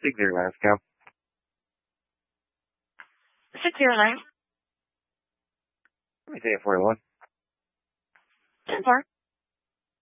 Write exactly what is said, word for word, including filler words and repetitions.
Six zero nine, Scout. Six zero nine. Let me say it for you, one. Ten four.